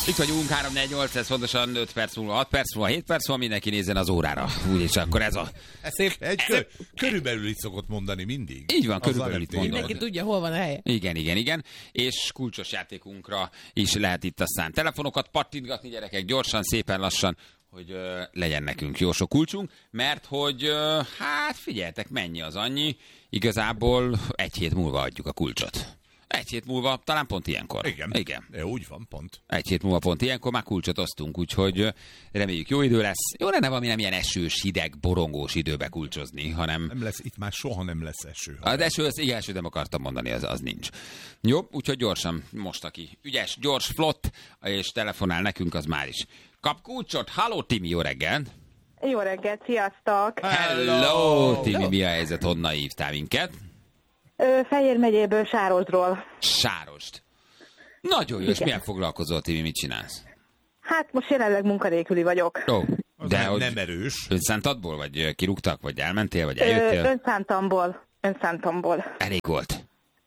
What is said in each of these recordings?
Itt vagyunk, 3-4-8, ez fontosan 5 perc múlva, 6 perc múlva, 7 perc múlva, mindenki nézzen az órára. Úgyis akkor ez a... Szép. Körülbelül így szokott mondani mindig. Így van, körülbelül itt mondod. Mindenki tudja, hol van a helye. Igen. És kulcsos játékunkra is lehet itt aztán telefonokat pattintgatni, gyerekek, gyorsan, szépen lassan, hogy legyen nekünk jó sok kulcsunk, mert hogy hát figyeljetek, mennyi az annyi, igazából 1 hét múlva adjuk a kulcsot. 1 hét múlva, talán pont ilyenkor. Igen. Úgy van, pont. 1 hét múlva pont ilyenkor már kulcsot osztunk, úgyhogy reméljük jó idő lesz. Jó lenne valami nem ilyen esős, hideg, borongós időbe kulcsozni, hanem... Nem lesz, itt már soha nem lesz eső. Az eső nem akartam mondani, az nincs. Jó, úgyhogy gyorsan, most aki ügyes, gyors, flott, és telefonál nekünk, az már is kap kulcsot. Halló, Timi, jó reggel! Jó reggelt, sziasztok! Hello, Timi, mi a helyzet, honnan hívtál minket? Fejér megyéből, Sárosdról. Sárost. Nagyon jó, és milyen foglalkozol, Timi, mit csinálsz? Hát most jelenleg munkanélküli vagyok. Ó, de nem erős. Önszántadból, vagy kirúgtak, vagy elmentél, vagy eljöttél? Önszántamból. Elég volt.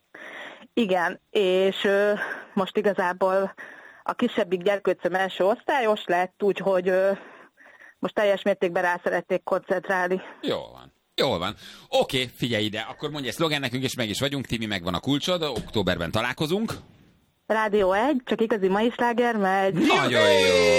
Igen, és most igazából a kisebbik gyerkőcöm első osztályos lett, úgyhogy most teljes mértékben rá szeretnék koncentrálni. Jól van. Oké, figyelj ide, akkor mondj egy szlogen nekünk, és meg is vagyunk. Timi, megvan a kulcsod, októberben találkozunk. Rádió 1, csak igazi mai sláger megy. Nagyon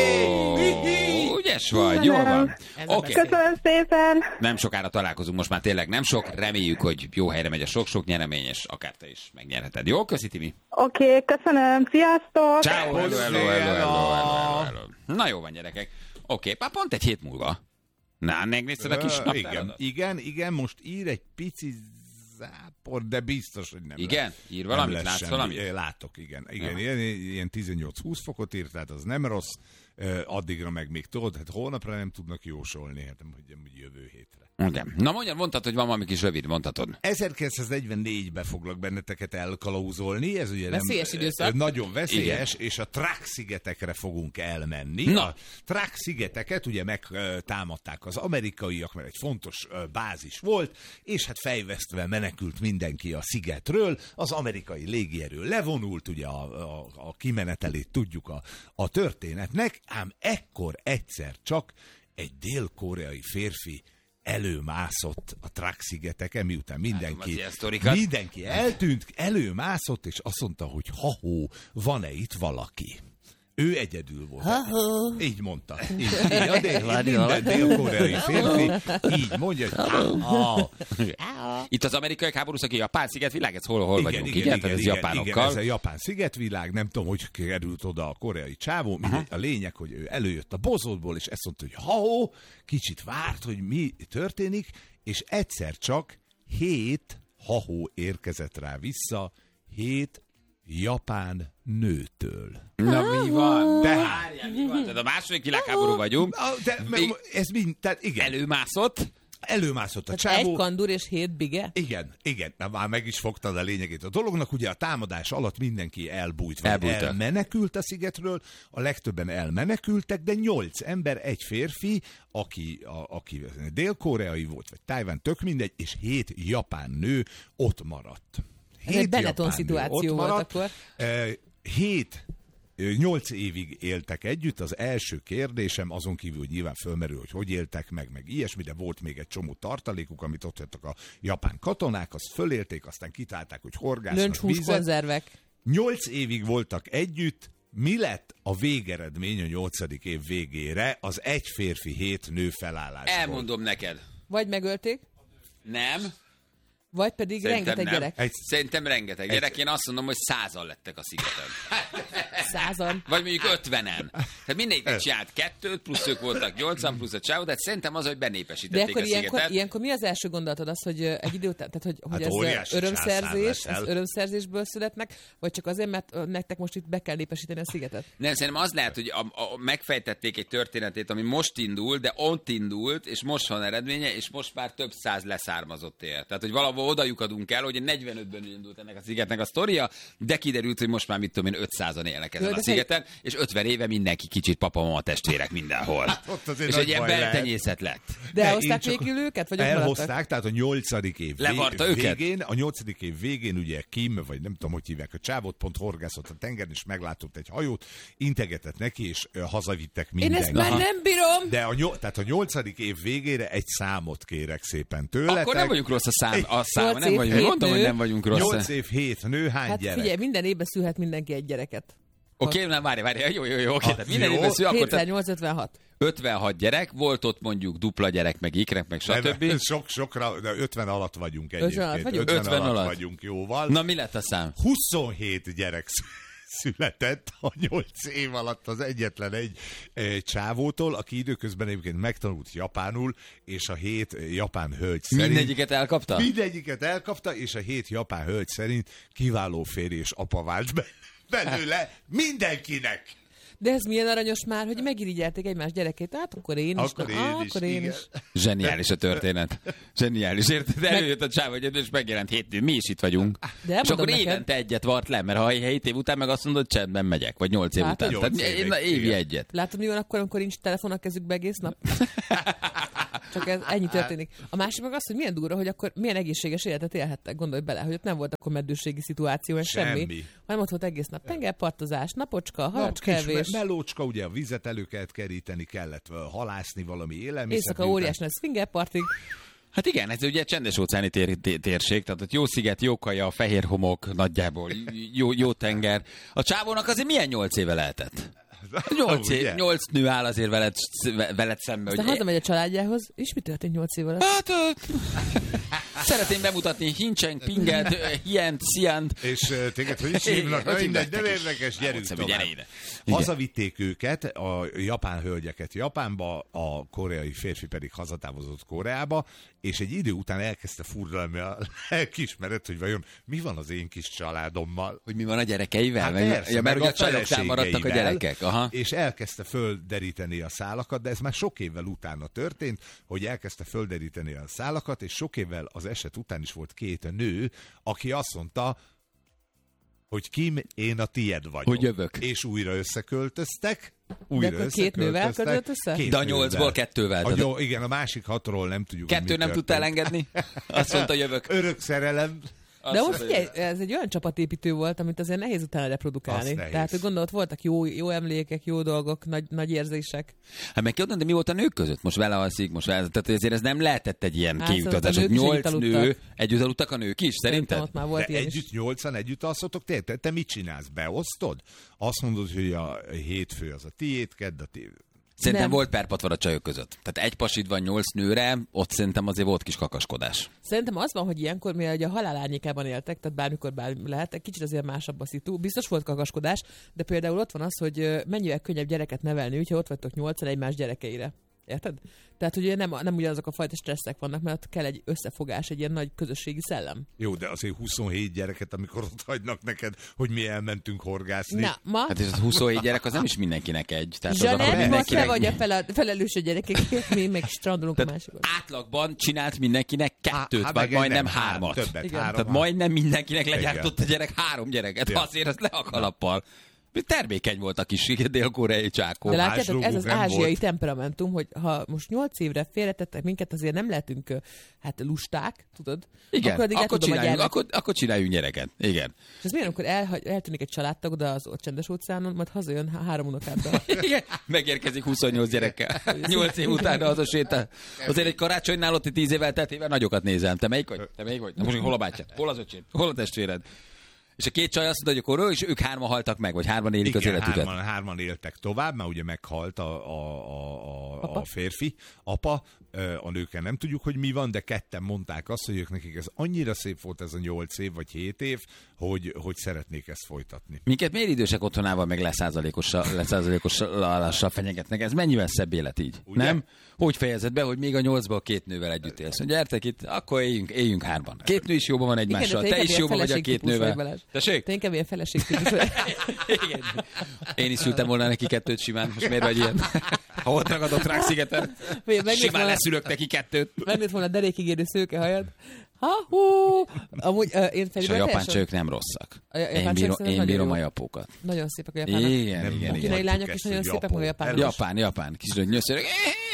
jó! Ügyes vagy, jól van. Okay. Köszönöm szépen! Nem sokára találkozunk, most már tényleg nem sok. Reméljük, hogy jó helyre megy a sok-sok nyeremény, és akár te is megnyerheted. Jó? Köszi, Timi! Oké, köszönöm, sziasztok! Ciao, hello. Na jó van, gyerekek. Oké, pont 1 hét múlva. Na, megnézted a kis naptáradat? Igen, most ír egy pici zápor, de biztos, hogy nem. Igen? Ír valamit? Látsz valamit? Látok, igen. Ilyen 18-20 fokot írt, tehát az nem rossz. Addigra meg még tudod, hát holnapra nem tudnak jósolni, hát nem jövő hétre. Igen. Na mondtad, hogy van valami kis rövid, mondhatod. 1944-ben foglak benneteket elkalauzolni, ez ugye veszélyes időszak. Nagyon veszélyes, igen. És a Truk-szigetekre fogunk elmenni. Na. A Truk-szigeteket ugye megtámadták az amerikaiak, mert egy fontos bázis volt, és hát fejvesztve menekült mindenki a szigetről, az amerikai légierő levonult, ugye a kimenetelét tudjuk a történetnek, ám ekkor egyszer csak egy dél-koreai férfi előmászott a Truk-szigeteken, miután mindenki eltűnt, előmászott, és azt mondta, hogy van-e itt valaki? Ő egyedül volt. Így mondta. Minden dél-koreai férfi így mondja, hogy Itt az amerikai háborús, aki Japán szigetvilág, ez hol vagyunk? Igen, ez japánokkal. Ez a Japán szigetvilág, nem tudom, hogy került oda a koreai csávó. A lényeg, hogy ő előjött a bozótból, és ezt mondta, hogy kicsit várt, hogy mi történik, és egyszer csak 7 érkezett rá vissza, 7 japán nőtől. Na mi van? Tehát a második világháború vagyunk. Ez mind, tehát igen. Előmászott a csávó. 1 kandur és 7 bige? Igen. Már meg is fogtad a lényegét a dolognak. Ugye a támadás alatt mindenki elbújt. Elmenekült a szigetről. A legtöbben elmenekültek, de 8 ember, 1 férfi, aki dél-koreai volt, vagy Tajván, tök mindegy, és 7 japán nő ott maradt. Ez egy Benetton szituáció volt akkor. 8 évig éltek együtt. Az első kérdésem, azon kívül, hogy nyilván fölmerül, hogy éltek meg ilyesmi, de volt még egy csomó tartalékuk, amit ott hagytak a japán katonák, azt fölélték, aztán kitálták, hogy horgásznak Löncshús konzervek. 8 évig voltak együtt. Mi lett a végeredmény a 8. év végére az 1 férfi 7 nő felállásból? Elmondom neked. Vagy megölték? Nem. Vagy pedig Szerintem rengeteg gyerek. Szerintem rengeteg gyerek. Én azt mondom, hogy 100-an lettek a szigeten. 100-an. Vagy mondjuk 50-en. Tehát mindegyik csinált 2, plusz ők voltak 80, plusz a csávó, tehát szerintem az, hogy benépesítették a szigetet. De ilyenkor mi az első gondolatod az, hogy egy idő után, tehát hogy ez örömszerzésből születnek, vagy csak azért, mert nektek most itt be kell népesíteni a szigetet? Nem, szerintem az lehet, hogy megfejtették egy történetét, ami most indul, de ott indult, és most van eredménye, és most már több 100 leszármazott él. Tehát, hogy valahol ahova oda lyukadunk el, hogy 45-ben indult ennek a szigetnek a sztoria, de kiderült, hogy most már mit tudom én, 500-an élnek ezen a szigeten, és 50 éve mindenki kicsit papa-mama testvérek mindenhol. És egy ilyen beltenyészet lett. De elhozták végül őket? Vagy elhozták, tehát a 8. év végén. A 8. év végén ugye Kim, vagy nem tudom, hogy hívják, a csávot pont horgászott a tengeren, és meglátott egy hajót, integetett neki, és hazavittek mindenki. Én ezt már nem bírom! De tehát a 8. év végére egy számot kérek szépen tőletek. Akkor nem vagyunk rossz a szám. Nem vagyunk. Mondom, hogy nem vagyunk rossz. 8 év, 7 nő, hány gyerek? Figyelj, minden évben szülhet mindenki egy gyereket. Oké, nem, várj, jó, oké. Tehát minden évben szül, akkor... 7-8-56. 56 gyerek, volt ott mondjuk dupla gyerek, meg ikrek, meg stb. Sokra, de 50 alatt vagyunk egyébként. 50 alatt vagyunk jóval. Na, mi lett a szám? 27 gyerek született a 8 év alatt az egyetlen egy csávótól, aki időközben egyébként megtanult japánul, és a 7 japán hölgy szerint... Mindegyiket elkapta? Mindegyiket elkapta, és a 7 japán hölgy szerint kiváló férj és apa vált belőle mindenkinek. De ez milyen aranyos már, hogy megirigyelték egymás gyerekét. Hát akkor én is. Akkor én is. Zseniális a történet. Zseniális, érted? Előjött a csáv, és megjelent 7 nő. Mi is itt vagyunk. És akkor évente egyet vart le, mert ha 7 év után meg azt mondod, csendben megyek, vagy 8 év után. Tehát évi egyet. Látod, mi van akkor, amikor nincs telefon a kezükbe egész nap? Csak ennyi történik. A másik meg az, hogy milyen durva, hogy akkor milyen egészséges életet élhettek, gondolj bele, hogy ott nem volt akkor meddőségi szituáció, vagy semmi, hanem ott volt egész nap tengerpartozás, napocska, halacskelvés. Melócska, ugye a vizet elő kellett keríteni, kellett halászni valami élelmiszert. Éjszaka óriás nagy swingerpartig. Hát igen, ez ugye csendes óceáni térség, tehát ott jó sziget, jó kaja, fehér homok nagyjából, jó tenger. A csávónak azért milyen 8 éve lehetett? 8 nő áll azért veled szembe. Aztán hazamegy a családjához, és mi történt 8 év alatt? Hát, szeretném bemutatni Hincseng, Pinget, Hient, Sziant. És téged hogy is hívnak? Mindegy, nem érdekes, gyerünk tovább. Hazavitték őket, a japán hölgyeket Japánba, a koreai férfi pedig hazatávozott Koreába, és egy idő után elkezdte furdalni a lelkiismeret, hogy vajon mi van az én kis családommal. Hogy mi van a gyerekeivel? Hát persze, mert ugye a csajoknál maradtak a gyerekek. Aha. És elkezdte földeríteni a szálakat, de ez már sok évvel utána történt, hogy elkezdte földeríteni a szálakat, és sok évvel az eset után is volt 2 nő, aki azt mondta, hogy Kim, én a tied vagyok. Hogy jövök. És újra összeköltöztek. De akkor 2 nővel költözött össze? De a 8-ból 2-vel. Igen, a másik 6-ról nem tudjuk. 2 nem tudta elengedni? Azt mondta, jövök. Örök szerelem. De most figyelj, ez egy olyan csapatépítő volt, amit azért nehéz utána reprodukálni. Tehát, hogy gondolod, voltak jó emlékek, jó dolgok, nagy érzések. Hát meg kérdezem, de mi volt a nők között? Most vele alszik, tehát azért ez nem lehetett egy ilyen kiutazás, hogy 8 nő, együtt aludtak a nők is, szerinted? Már volt de együtt 8-an együtt alszotok? Te mit csinálsz? Beosztod? Azt mondod, hogy a hétfő az a tiéd, kedd a tiéd. Szerintem volt perpatvar a csajok között. Tehát egy pasid van 8 nőre, ott szerintem azért volt kis kakaskodás. Szerintem az van, hogy ilyenkor, mivel a halál árnyékában éltek, tehát bármikor bármi lehet, egy kicsit azért másabb a szitu. Biztos volt kakaskodás, de például ott van az, hogy mennyivel könnyebb gyereket nevelni, hogyha ott vagytok 8-an egymás gyerekeire. Érted? Tehát ugye nem ugyanazok a fajta stresszek vannak, mert kell egy összefogás, egy ilyen nagy közösségi szellem. Jó, de azért 27 gyereket, amikor ott hagynak neked, hogy mi elmentünk horgászni. Na, ma? Hát ez 27 gyerek, az nem is mindenkinek egy. Zsanett, most te vagy a felelős a gyerekekért, mi meg strandolunk a másikon. Átlagban csinált mindenkinek 2, vagy majdnem 3. Tehát majdnem mindenkinek legyártott a gyerek 3 gyereket. Ja. Azért az le a kalappal. Termékeny volt a kis dél-koreai csákó. De látjátok, ez az ázsiai temperamentum, hogy ha most 8 évre félretettek minket, azért nem lehetünk lusták, tudod? Igen, akkor csináljunk gyereket. Igen. És ez miért, amikor eltűnik egy családtag oda az csendes óceánon, majd hazajön 3 unokáddal. Igen, megérkezik 28 gyerekkel. 8 év után az a sétál. Azért egy karácsonynál ott 10 évvel teltével nagyokat nézem. Te melyik vagy? Na most hol a bátyád? Hol az öcséd? Hol a testvéred? És a 2 csaj azt mondta, hogy akkor és ők 3 haltak meg, vagy 3 élik az életüket. 3 éltek tovább, mert ugye meghalt a férfi, apa, a nőkkel nem tudjuk, hogy mi van, de 2 mondták azt, hogy ők nekik ez annyira szép volt ez a 8 év, vagy 7 év, hogy szeretnék ezt folytatni. Minket miért idősek otthonával meg leszázalékossal fenyegetnek? Ez mennyivel szebb élet így? Ugye? Nem? Hogy fejezed be, hogy még a 8-ból 2 nővel együtt élsz? Gyertek itt, akkor éljünk 3-ban. 2 nő is jóban van egymással, te is jóban vagy a 2 nővel. Tessék? Te inkább ilyen feleségtípus vagy. Igen. Én is szültem volna neki 2 simán, most miért vagy ilyen? Ha ott ragadott rák szigeten, simán leszülök neki 2. Megnőtt volna derékigérő szőkehajad. Amúgy én És a japán csajok nem rosszak. Én bírom a japókat. Nagyon szépek a japánok. Igen. A kínai lányok is nagyon szépek, meg a japánok. Japán. Kis nyöszörök.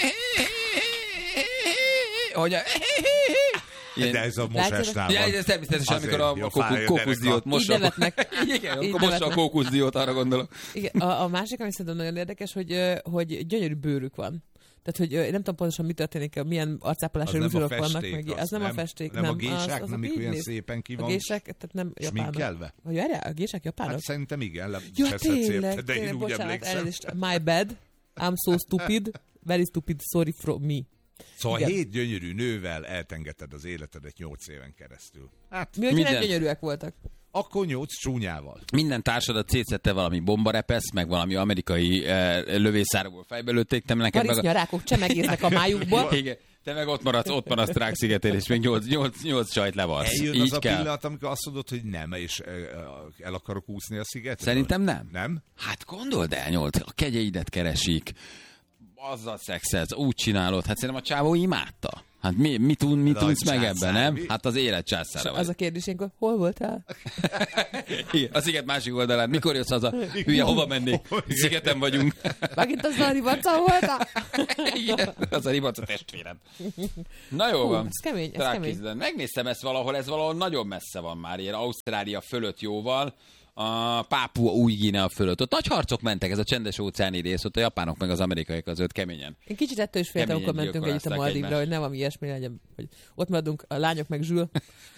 De ez a mosásnál van. Ez természetesen, amikor a kókuszdiót mossa. Így nevetnek. Igen, akkor mossa a kókuszdiót, arra gondolok. Igen, a másik, ami szerintem nagyon érdekes, hogy gyönyörű bőrük van. Tehát, hogy nem tudom pontosan, mi történik, milyen arcápolási rúzsúrok vannak. Az nem a festék. Nem a gések, nem olyan szépen ki van. A gések, tehát nem japánok. Sminkelve? A gések japánok? Hát szerintem igen. Jó, tényleg, bocsánat, elnézést. My bad, I'm so stupid, very stupid, sorry from me. Szóval 7 gyönyörű nővel eltengeted az életedet 8 éven keresztül. Hát, mi, hogy nem gyönyörűek voltak? Akkor 8 csúnyával. Minden társadat szétszette valami bombarepesz, meg valami amerikai lövészárokból fejbe lőtték. Karisznyarákok csemegésznek a májukból. Igen. Te meg ott maradsz Rák-szigetén, és még 8 csajt levarsz. Eljön így az a kell. pillanat, amikor azt mondod, hogy nem, és el akarok úszni a szigetről? Szerintem nem. Nem? Hát gondold el, 8, a kegyeidet keresik, azzal szexelsz, úgy csinálod. Hát szerintem a csávó imádta. Hát mi tudsz meg ebben, nem? Hát az élet császára vagy. Az a kérdés, ilyenkor, hol voltál? Igen, a sziget másik oldalán. Mikor jössz haza? Hülye, hova mennék? Szigeten vagyunk. Megint az a ribaca voltál? Igen, az a ribaca testvérem. Na jó van. Ez kemény. Megnéztem ezt valahol, ez valahol nagyon messze van már, ilyen Ausztrália fölött jóval. A Pápua Új-Guinea fölött. Ott nagy harcok mentek, ez a csendes óceáni rész, ott a japánok meg az amerikaiak között keményen. Én kicsit ettől is féltem, amikor mentünk együtt a Maldívra, hogy nem valami ilyesmi legyen, hogy ott maradunk a lányok meg Zsül.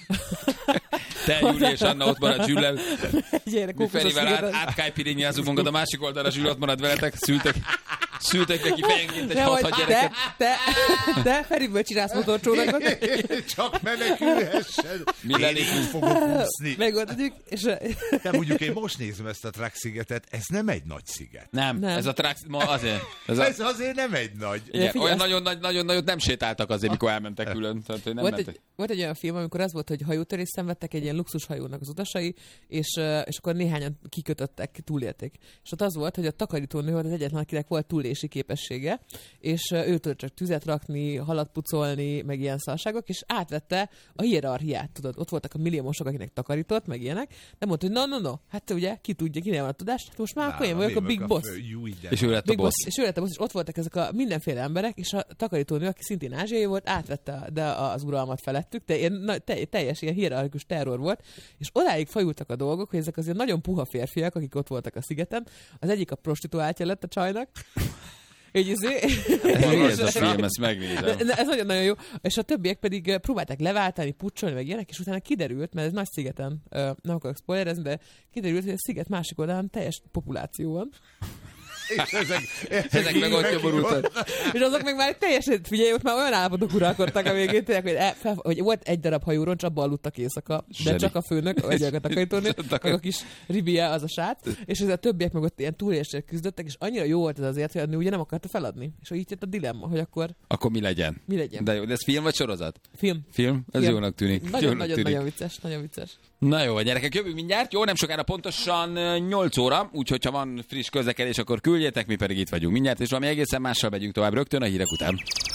Te, Júli és Anna ott marad Zsüllel. Mi Ferivel átkájpirinnyázunk magad a másik oldalra, Zsül ott marad veletek, szültek neki fejenként egy 6-6 gyereket. Te Feriből csinálsz motorcsónakot. Csak menekülhessen. Én így fogok úszni. Megoldjuk, és... De mondjuk én most nézem ezt a Trak-szigetet, ez nem egy nagy sziget. Nem. Ez a Trak... azért. Ez azért nem egy nagy. Igen, olyan nagyon nagyot nem sétáltak azért, mikor elmentek külön. Tehát, nem volt egy olyan film, amikor az volt, hogy hajótörést szenvedtek egy ilyen luxushajónak az utasai, és akkor néhányan kikötöttek, túlélték. És ott az volt, hogy a takarítónő volt az egyetlen, akinek volt túlélési képessége, és őtől csak tüzet rakni, halat pucolni, meg ilyen szarságok, és átvette a hierarchiát, tudod. Ott voltak a milliómosok, akinek takarított, meg ilyenek, de mondta, hogy no, hát ugye, ki tudja, kinél van a tudást, hát most már akkor én vagyok a big boss. És ő lett a boss. És ő lett a boss, és ott voltak ezek a mindenféle emberek, és a takarítónő, aki szintén ázsiai volt, átvette az uralmat felettük, de teljes ilyen hierarchikus terror volt, és odáig fajultak a dolgok, hogy ezek azért nagyon puha férfiak, akik ott voltak a szigeten, az egyik a prostituáltja lett a csajnak, így ez a film, ezt megnézem. Ez nagyon-nagyon jó. És a többiek pedig próbálták leváltani, pucsolni, meg ilyenek, és utána kiderült, mert ez nagy szigeten, nem akarok spoilerezni, de kiderült, hogy a sziget másik oldalán teljes populáció van. És ezek meg ott nyomorultak. És azok meg már teljesen, figyelj, ott már olyan állapotok uralkodtak a végén, tényleg, hogy volt egy darab hajóroncs, abban aludtak éjszaka, de csak a főnök, vagy a takarítónő, meg a kis ribie, az a sát, és ez a többiek meg ott ilyen túlélésre küzdöttek, és annyira jó volt ez azért, hogy a nő ugye nem akarta feladni. És így jött a dilemma, hogy akkor mi legyen? Mi legyen? De jó, de ez film vagy sorozat? Film. Ez jónak tűnik. Nagyon vicces. Na jó, gyerekek, jövünk mindjárt. Jó, nem sokára pontosan 8 óra, úgyhogy ha van friss közlekedés, akkor küldjetek, mi pedig itt vagyunk mindjárt, és valami egészen mással megyünk tovább rögtön a hírek után.